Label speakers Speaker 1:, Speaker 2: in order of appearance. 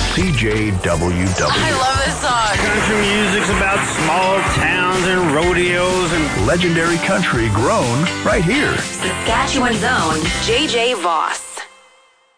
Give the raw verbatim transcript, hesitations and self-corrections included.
Speaker 1: C J W W.
Speaker 2: I love this song.
Speaker 3: Country music's about small towns and rodeos and
Speaker 1: legendary country grown right here.
Speaker 2: Saskatchewan's own J J Voss.